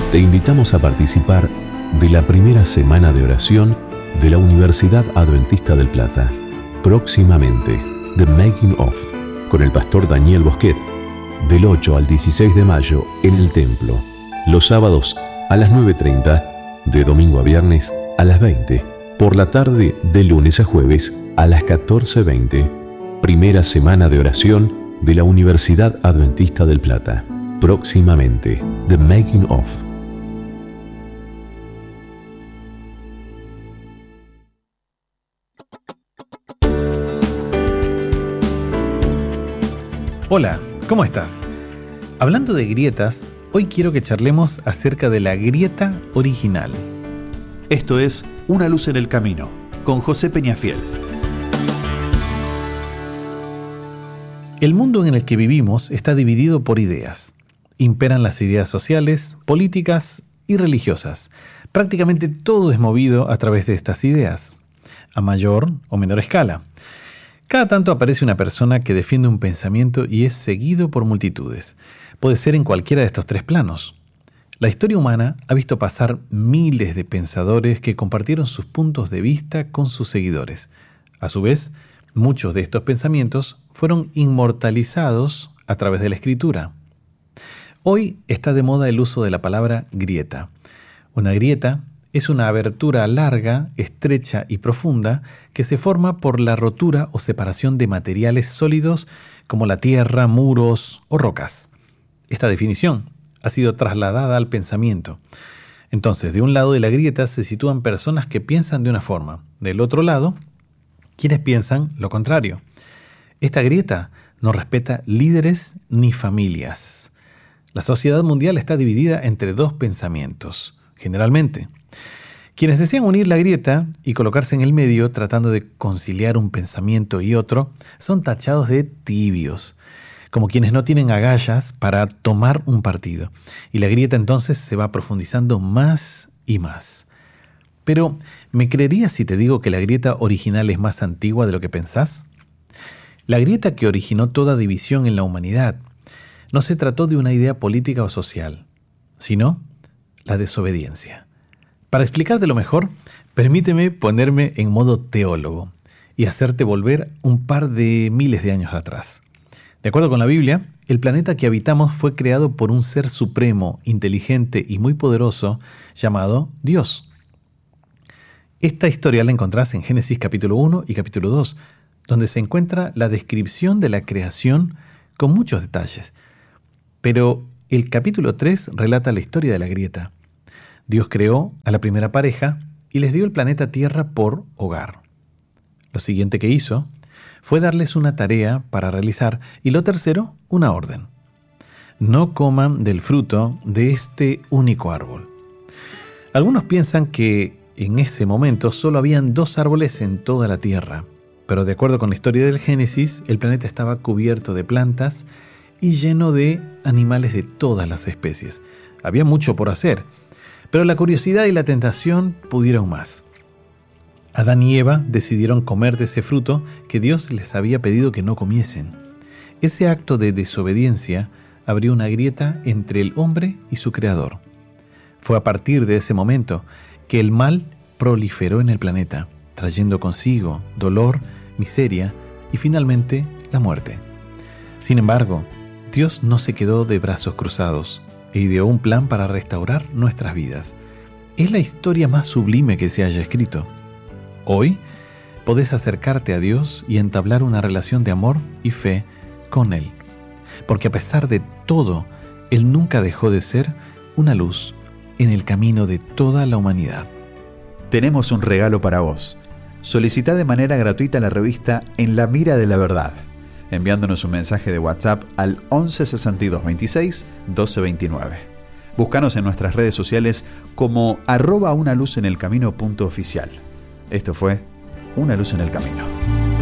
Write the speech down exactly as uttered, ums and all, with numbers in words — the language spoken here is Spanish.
te invitamos a participar de la primera semana de oración de la Universidad Adventista del Plata. Próximamente, The Making of, con el pastor Daniel Bosquet, del ocho al dieciséis de mayo en el templo. Los sábados a las nueve treinta, de domingo a viernes a las veinte, por la tarde de lunes a jueves a las catorce veinte. Primera semana de oración de la Universidad Adventista del Plata. Próximamente, The Making of. Hola, ¿cómo estás? Hablando de grietas, hoy quiero que charlemos acerca de la grieta original. Esto es Una luz en el camino, con José Peñafiel. El mundo en el que vivimos está dividido por ideas. Imperan las ideas sociales, políticas y religiosas. Prácticamente todo es movido a través de estas ideas, a mayor o menor escala. Cada tanto aparece una persona que defiende un pensamiento y es seguido por multitudes. Puede ser en cualquiera de estos tres planos. La historia humana ha visto pasar miles de pensadores que compartieron sus puntos de vista con sus seguidores. A su vez, muchos de estos pensamientos fueron inmortalizados a través de la escritura. Hoy está de moda el uso de la palabra grieta. Una grieta es una abertura larga, estrecha y profunda que se forma por la rotura o separación de materiales sólidos como la tierra, muros o rocas. Esta definición ha sido trasladada al pensamiento. Entonces, de un lado de la grieta se sitúan personas que piensan de una forma, del otro lado, quienes piensan lo contrario. Esta grieta no respeta líderes ni familias. La sociedad mundial está dividida entre dos pensamientos, generalmente. Quienes desean unir la grieta y colocarse en el medio tratando de conciliar un pensamiento y otro son tachados de tibios, como quienes no tienen agallas para tomar un partido. Y la grieta entonces se va profundizando más y más. Pero, ¿me creerías si te digo que la grieta original es más antigua de lo que pensás? La grieta que originó toda división en la humanidad no se trató de una idea política o social, sino la desobediencia. Para explicártelo mejor, permíteme ponerme en modo teólogo y hacerte volver un par de miles de años atrás. De acuerdo con la Biblia, el planeta que habitamos fue creado por un ser supremo, inteligente y muy poderoso llamado Dios. Esta historia la encontrás en Génesis capítulo uno y capítulo dos, donde se encuentra la descripción de la creación con muchos detalles. Pero el capítulo tres relata la historia de la grieta. Dios creó a la primera pareja y les dio el planeta Tierra por hogar. Lo siguiente que hizo fue darles una tarea para realizar y lo tercero, una orden. No coman del fruto de este único árbol. Algunos piensan que en ese momento solo habían dos árboles en toda la Tierra, pero de acuerdo con la historia del Génesis, el planeta estaba cubierto de plantas y lleno de animales de todas las especies. Había mucho por hacer, pero la curiosidad y la tentación pudieron más. Adán y Eva decidieron comer de ese fruto que Dios les había pedido que no comiesen. Ese acto de desobediencia abrió una grieta entre el hombre y su creador. Fue a partir de ese momento que el mal proliferó en el planeta, trayendo consigo dolor, miseria y finalmente la muerte. Sin embargo, Dios no se quedó de brazos cruzados e ideó un plan para restaurar nuestras vidas. Es la historia más sublime que se haya escrito. Hoy podés acercarte a Dios y entablar una relación de amor y fe con Él, porque a pesar de todo, Él nunca dejó de ser una luz en el camino de toda la humanidad. Tenemos un regalo para vos. Solicita de manera gratuita la revista En la Mira de la Verdad, enviándonos un mensaje de WhatsApp al once sesenta y dos veintiséis doce veintinueve. Búscanos en nuestras redes sociales como arroba una luz en el camino punto oficial. Esto fue Una luz en el camino.